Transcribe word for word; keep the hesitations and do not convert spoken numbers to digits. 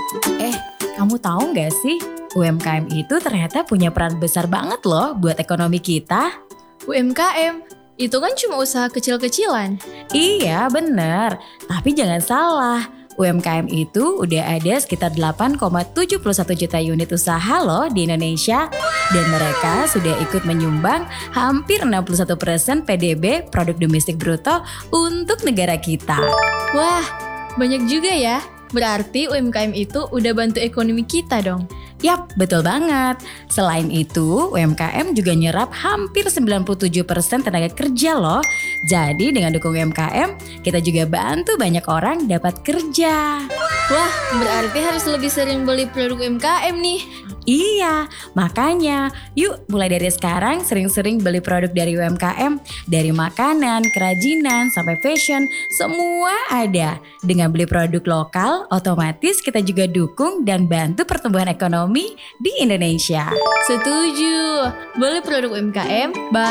Eh, kamu tahu nggak sih? U M K M itu ternyata punya peran besar banget loh buat ekonomi kita. U M K M, itu kan cuma usaha kecil-kecilan. Iya bener, tapi jangan salah. U M K M itu udah ada sekitar delapan koma tujuh satu juta unit usaha loh di Indonesia. Dan mereka sudah ikut menyumbang hampir enam puluh satu persen P D B produk domestik bruto untuk negara kita. Wah, banyak juga ya. Berarti U M K M itu udah bantu ekonomi kita dong. Yap, betul banget. Selain itu, U M K M juga nyerap hampir sembilan puluh tujuh persen tenaga kerja loh. Jadi dengan dukung U M K M, kita juga bantu banyak orang dapat kerja. Wah, berarti harus lebih sering beli produk U M K M nih. Iya, makanya yuk mulai dari sekarang sering-sering beli produk dari U M K M. Dari makanan, kerajinan, sampai fashion, semua ada. Dengan beli produk lokal, otomatis kita juga dukung dan bantu pertumbuhan ekonomi di Indonesia. Setuju, beli produk U M K M